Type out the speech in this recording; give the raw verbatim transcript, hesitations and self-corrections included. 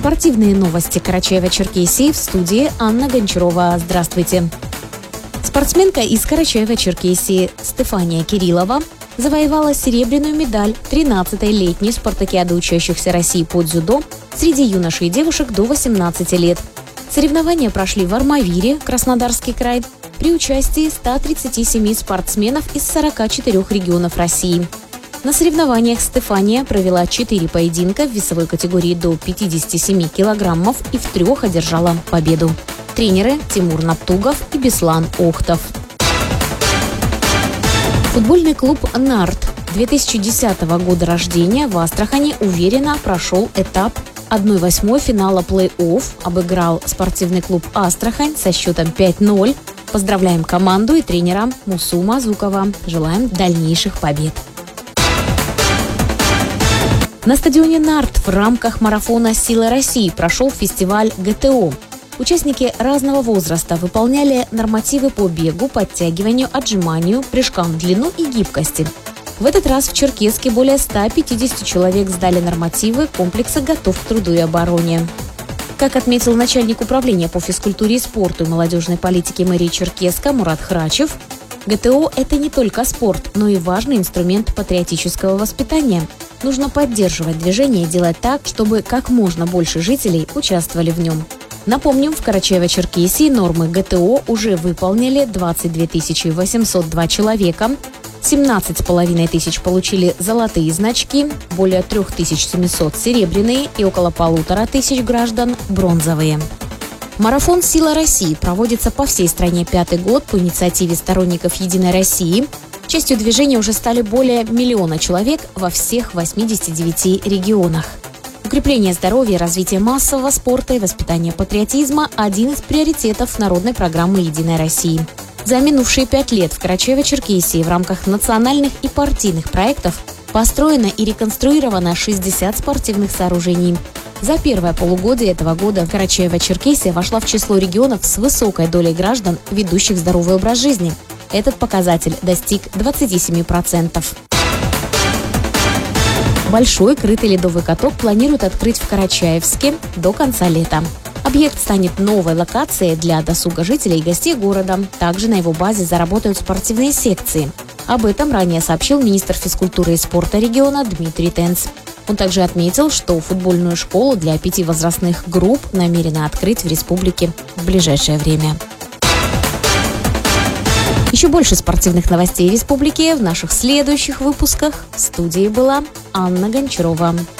Спортивные новости Карачаева-Черкесии, в студии Анна Гончарова. Здравствуйте. Спортсменка из Карачаева-Черкесии Стефания Кириллова завоевала серебряную медаль тринадцатой летней спартакиады учащихся России по дзюдо среди юношей и девушек до восемнадцати лет. Соревнования прошли в Армавире, Краснодарский край, при участии ста тридцати семи спортсменов из сорока четырёх регионов России. На соревнованиях Стефания провела четыре поединка в весовой категории до пятидесяти семи килограммов и в трех одержала победу. Тренеры Тимур Наптугов и Беслан Охтов. Футбольный клуб «Нарт» две тысячи десятого года рождения в Астрахани уверенно прошел этап одной восьмой финала плей-офф, обыграл спортивный клуб «Астрахань» со счетом пять ноль. Поздравляем команду и тренера Мусу Мазукова. Желаем дальнейших побед. На стадионе «Нарт» в рамках марафона «Сила России» прошел фестиваль гэ тэ о. Участники разного возраста выполняли нормативы по бегу, подтягиванию, отжиманию, прыжкам в длину и гибкости. В этот раз в Черкесске более ста пятидесяти человек сдали нормативы комплекса «Готов к труду и обороне». Как отметил начальник управления по физкультуре и спорту и молодежной политике мэрии Черкесска Мурат Храчев, гэ тэ о – это не только спорт, но и важный инструмент патриотического воспитания. Нужно поддерживать движение и делать так, чтобы как можно больше жителей участвовали в нем. Напомним, в Карачаево-Черкесии нормы гэ тэ о уже выполнили двадцать две тысячи восемьсот два человека, семнадцать с половиной тысяч получили золотые значки, более трёх тысяч семисот серебряные и около полутора тысяч граждан бронзовые. Марафон «Сила России» проводится по всей стране пятый год по инициативе сторонников «Единой России». Частью движения уже стали более миллиона человек во всех восьмидесяти девяти регионах. Укрепление здоровья, развитие массового спорта и воспитание патриотизма – один из приоритетов народной программы «Единой России». За минувшие пять лет в Карачаево-Черкесии в рамках национальных и партийных проектов построено и реконструировано шестьдесят спортивных сооружений. За первое полугодие этого года Карачаево-Черкесия вошла в число регионов с высокой долей граждан, ведущих здоровый образ жизни. Этот показатель достиг двадцати семи процентов. Большой крытый ледовый каток планируют открыть в Карачаевске до конца лета. Объект станет новой локацией для досуга жителей и гостей города. Также на его базе заработают спортивные секции. Об этом ранее сообщил министр физкультуры и спорта региона Дмитрий Тенц. Он также отметил, что футбольную школу для пяти возрастных групп намерены открыть в республике в ближайшее время. Еще больше спортивных новостей республики в наших следующих выпусках. В студии была Анна Гончарова.